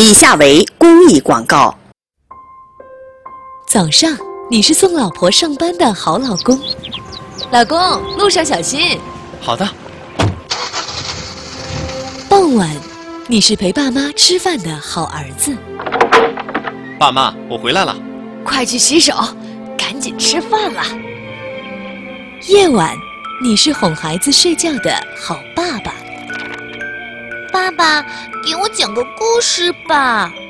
以下为公益广告。 早上，你是送老婆上班的好老公。 老公，路上小心。 好的。 傍晚，你是陪爸妈吃饭的好儿子。 爸妈，我回来了。 快去洗手，赶紧吃饭了。 夜晚，你是哄孩子睡觉的好爸爸。 爸爸，给我讲个故事吧。